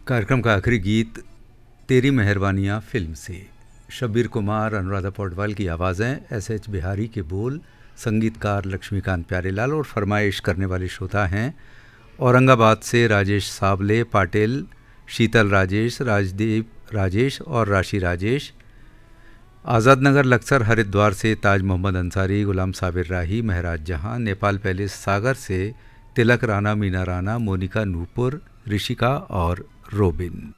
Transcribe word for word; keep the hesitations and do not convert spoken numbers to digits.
कार्यक्रम का आखिरी गीत तेरी मेहरबानियाँ फिल्म से। शब्बीर कुमार, अनुराधा पौडवाल की आवाज़ें, एस एच बिहारी के बोल, संगीतकार लक्ष्मीकांत प्यारेलाल और फरमाइश करने वाले श्रोता हैं औरंगाबाद से राजेश सावले, पाटिल, शीतल राजेश, राजदीप राजेश और राशि राजेश। आज़ाद नगर लक्सर हरिद्वार से ताज मोहम्मद अंसारी, गुलाम साबिर राही, महराज जहां। नेपाल पैलेस सागर से तिलक राणा, मीना राणा, मोनिका नूपुर, ऋषिका और रोबिन।